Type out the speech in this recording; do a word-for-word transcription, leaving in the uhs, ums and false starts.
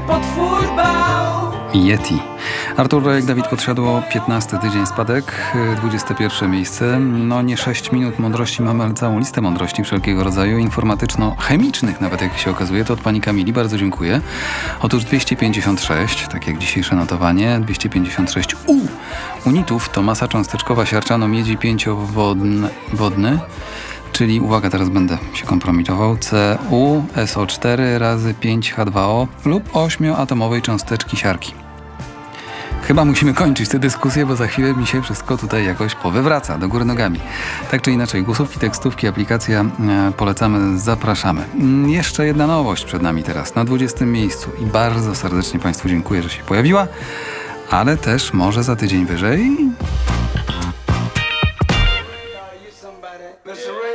pod twój bał. Yeti. Artur Rojek, Dawid Podsiadło, piętnasty tydzień spadek, dwudzieste pierwsze miejsce. No nie sześć minut mądrości mamy, ale całą listę mądrości wszelkiego rodzaju, informatyczno-chemicznych nawet, jak się okazuje. To od pani Kamili, bardzo dziękuję. Otóż dwieście pięćdziesiąt sześć, tak jak dzisiejsze notowanie, dwieście pięćdziesiąt sześć U unitów to masa cząsteczkowa siarczano-miedzi pięciowodny, czyli, uwaga, teraz będę się kompromitował, C U S O cztery razy pięć H dwa O lub ośmioatomowej cząsteczki siarki. Chyba musimy kończyć tę dyskusję, bo za chwilę mi się wszystko tutaj jakoś powywraca do góry nogami. Tak czy inaczej, głosówki, tekstówki, aplikacja, e, polecamy, zapraszamy. Mm, jeszcze jedna nowość przed nami teraz, na dwudziestym miejscu i bardzo serdecznie Państwu dziękuję, że się pojawiła, ale też może za tydzień wyżej...